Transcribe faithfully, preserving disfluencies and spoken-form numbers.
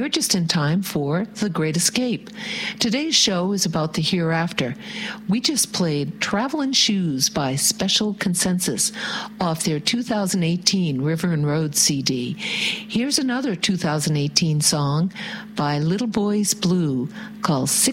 you're just in time for The Great Escape. Today's show is about the hereafter. We just played Travelin' Shoes by Special Consensus off their two thousand eighteen River and Road C D. Here's another two thousand eighteen song by Little Boys Blue called six